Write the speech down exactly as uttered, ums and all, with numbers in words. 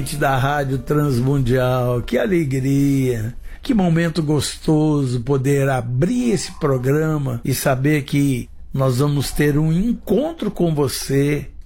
Da Rádio Transmundial, que alegria, que momento gostoso poder abrir esse programa e saber que nós vamos ter um encontro com você